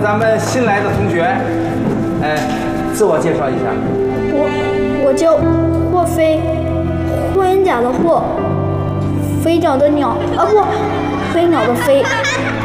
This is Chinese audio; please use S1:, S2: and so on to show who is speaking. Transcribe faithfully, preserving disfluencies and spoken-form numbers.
S1: 咱们新来的同学，哎，自我介绍一下。
S2: 我我叫霍飞，霍元甲的霍，飞鸟的鸟啊不，飞鸟的飞。